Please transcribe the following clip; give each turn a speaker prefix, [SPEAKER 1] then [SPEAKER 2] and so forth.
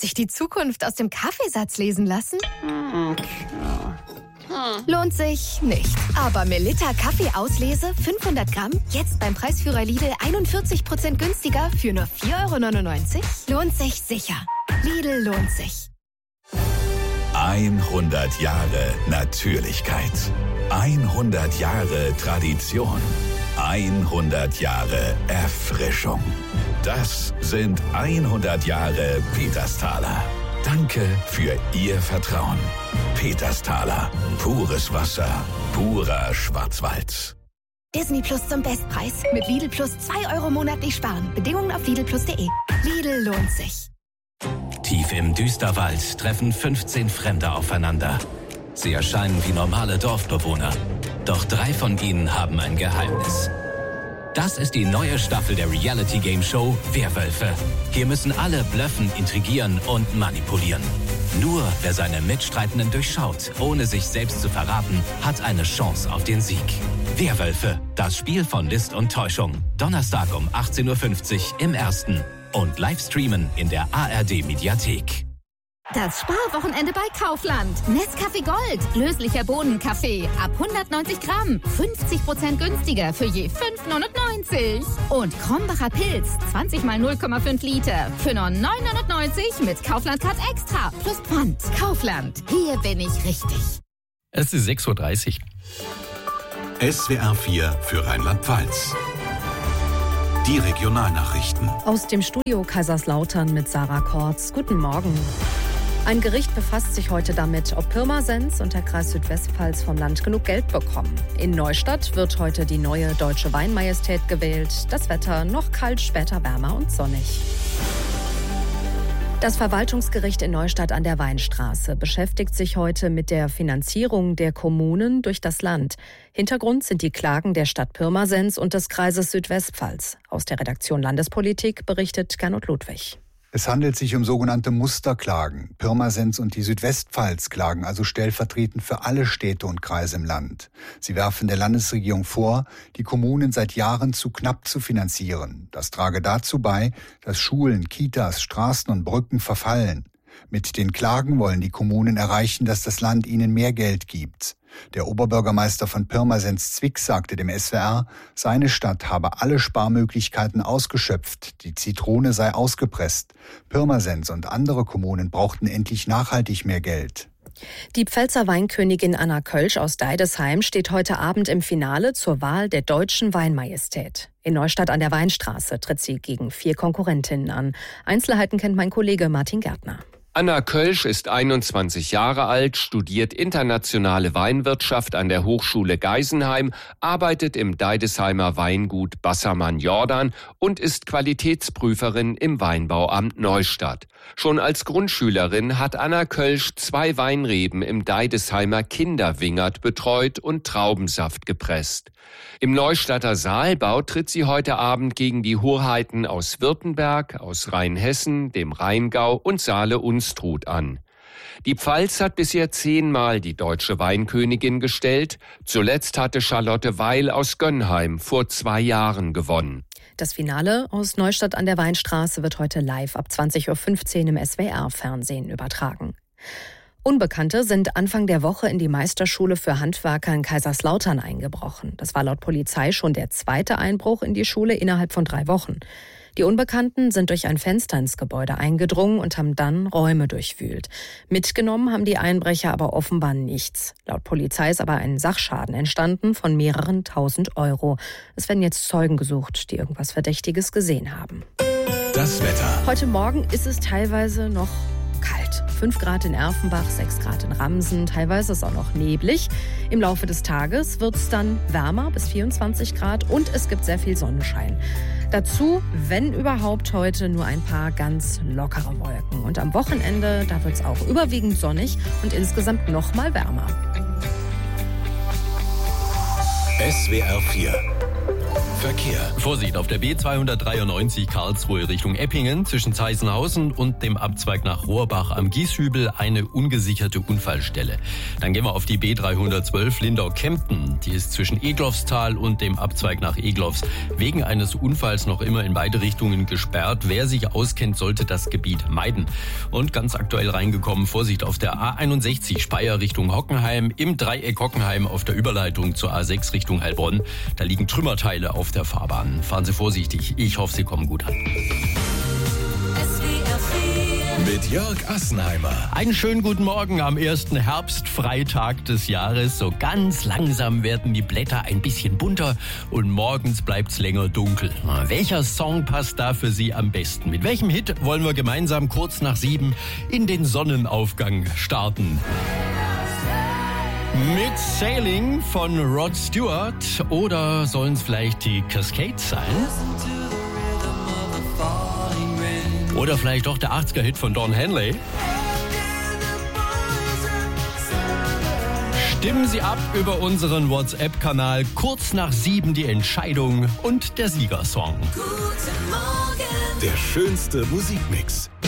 [SPEAKER 1] sich die Zukunft aus dem Kaffeesatz lesen lassen? Lohnt sich nicht. Aber Melitta Kaffeeauslese 500 Gramm, jetzt beim Preisführer Lidl 41% günstiger für nur 4,99 €? Lohnt sich sicher. Lidl lohnt sich.
[SPEAKER 2] 100 Jahre Natürlichkeit. 100 Jahre Tradition. 100 Jahre Erfrischung. Das sind 100 Jahre Petersthaler. Danke für Ihr Vertrauen. Petersthaler. Pures Wasser. Purer Schwarzwald.
[SPEAKER 1] Disney Plus zum Bestpreis. Mit Lidl Plus 2 € monatlich sparen. Bedingungen auf lidlplus.de. Lidl lohnt sich.
[SPEAKER 3] Tief im Düsterwald treffen 15 Fremde aufeinander. Sie erscheinen wie normale Dorfbewohner. Doch 3 von ihnen haben ein Geheimnis. Das ist die neue Staffel der Reality-Game-Show Werwölfe. Hier müssen alle blöffen, intrigieren und manipulieren. Nur wer seine Mitstreitenden durchschaut, ohne sich selbst zu verraten, hat eine Chance auf den Sieg. Werwölfe, das Spiel von List und Täuschung. Donnerstag um 18:50 Uhr im Ersten. Und live streamen in der ARD-Mediathek.
[SPEAKER 4] Das Sparwochenende bei Kaufland. Nescafé Gold. Löslicher Bohnenkaffee. Ab 190 Gramm. 50% günstiger für je 5,99 €. Und Krombacher Pilz. 20 mal 0,5 Liter. Für nur 9,99 € mit Kaufland Card Extra. Plus Pfand. Kaufland. Hier bin ich richtig.
[SPEAKER 5] Es ist 6:30 Uhr.
[SPEAKER 6] SWR 4 für Rheinland-Pfalz. Die Regionalnachrichten.
[SPEAKER 7] Aus dem Studio Kaiserslautern mit Sarah Kortz. Guten Morgen. Ein Gericht befasst sich heute damit, ob Pirmasens und der Kreis Südwestpfalz vom Land genug Geld bekommen. In Neustadt wird heute die neue Deutsche Weinmajestät gewählt. Das Wetter noch kalt, später wärmer und sonnig. Das Verwaltungsgericht in Neustadt an der Weinstraße beschäftigt sich heute mit der Finanzierung der Kommunen durch das Land. Hintergrund sind die Klagen der Stadt Pirmasens und des Kreises Südwestpfalz. Aus der Redaktion Landespolitik berichtet Gernot Ludwig.
[SPEAKER 8] Es handelt sich um sogenannte Musterklagen. Pirmasens und die Südwestpfalz klagen also stellvertretend für alle Städte und Kreise im Land. Sie werfen der Landesregierung vor, die Kommunen seit Jahren zu knapp zu finanzieren. Das trage dazu bei, dass Schulen, Kitas, Straßen und Brücken verfallen. Mit den Klagen wollen die Kommunen erreichen, dass das Land ihnen mehr Geld gibt. Der Oberbürgermeister von Pirmasens Zwick sagte dem SWR, seine Stadt habe alle Sparmöglichkeiten ausgeschöpft, die Zitrone sei ausgepresst. Pirmasens und andere Kommunen brauchten endlich nachhaltig mehr Geld.
[SPEAKER 7] Die Pfälzer Weinkönigin Anna Kölsch aus Deidesheim steht heute Abend im Finale zur Wahl der Deutschen Weinmajestät. In Neustadt an der Weinstraße tritt sie gegen 4 Konkurrentinnen an. Einzelheiten kennt mein Kollege Martin Gärtner.
[SPEAKER 9] Anna Kölsch ist 21 Jahre alt, studiert internationale Weinwirtschaft an der Hochschule Geisenheim, arbeitet im Deidesheimer Weingut Bassermann-Jordan und ist Qualitätsprüferin im Weinbauamt Neustadt. Schon als Grundschülerin hat Anna Kölsch 2 Weinreben im Deidesheimer Kinderwingert betreut und Traubensaft gepresst. Im Neustadter Saalbau tritt sie heute Abend gegen die Hoheiten aus Württemberg, aus Rheinhessen, dem Rheingau und Saale-Unstrut an. Die Pfalz hat bisher 10-mal die deutsche Weinkönigin gestellt. Zuletzt hatte Charlotte Weil aus Gönnheim vor 2 Jahren gewonnen.
[SPEAKER 7] Das Finale aus Neustadt an der Weinstraße wird heute live ab 20:15 Uhr im SWR-Fernsehen übertragen. Unbekannte sind Anfang der Woche in die Meisterschule für Handwerker in Kaiserslautern eingebrochen. Das war laut Polizei schon der 2. Einbruch in die Schule innerhalb von 3 Wochen. Die Unbekannten sind durch ein Fenster ins Gebäude eingedrungen und haben dann Räume durchwühlt. Mitgenommen haben die Einbrecher aber offenbar nichts. Laut Polizei ist aber ein Sachschaden entstanden von mehreren 1.000 €. Es werden jetzt Zeugen gesucht, die irgendwas Verdächtiges gesehen haben.
[SPEAKER 2] Das Wetter.
[SPEAKER 7] Heute Morgen ist es teilweise noch kalt. 5 Grad in Erfenbach, 6 Grad in Ramsen, teilweise ist es auch noch neblig. Im Laufe des Tages wird es dann wärmer bis 24 Grad und es gibt sehr viel Sonnenschein. Dazu, wenn überhaupt, heute nur ein paar ganz lockere Wolken. Und am Wochenende, da wird es auch überwiegend sonnig und insgesamt noch mal wärmer.
[SPEAKER 2] SWR 4 Verkehr.
[SPEAKER 5] Vorsicht, auf der B293 Karlsruhe Richtung Eppingen zwischen Zeisenhausen und dem Abzweig nach Rohrbach am Gieshübel eine ungesicherte Unfallstelle. Dann gehen wir auf die B312 Lindau-Kempten. Die ist zwischen Eglofstal und dem Abzweig nach Eglofs wegen eines Unfalls noch immer in beide Richtungen gesperrt. Wer sich auskennt, sollte das Gebiet meiden. Und ganz aktuell reingekommen, Vorsicht auf der A61 Speyer Richtung Hockenheim, im Dreieck Hockenheim auf der Überleitung zur A6 Richtung Heilbronn. Da liegen Trümmerteile auf der Fahrbahn. Fahren Sie vorsichtig. Ich hoffe, Sie kommen gut an.
[SPEAKER 2] Mit Jörg Assenheimer.
[SPEAKER 5] Einen schönen guten Morgen am ersten Herbstfreitag des Jahres. So ganz langsam werden die Blätter ein bisschen bunter und morgens bleibt's länger dunkel. Welcher Song passt da für Sie am besten? Mit welchem Hit wollen wir gemeinsam kurz nach 7 in den Sonnenaufgang starten? Mit Sailing von Rod Stewart oder sollen es vielleicht die Cascades sein? Oder vielleicht doch der 80er-Hit von Don Henley? Stimmen Sie ab über unseren WhatsApp-Kanal. Kurz nach 7 die Entscheidung und der Siegersong.
[SPEAKER 2] Der schönste Musikmix.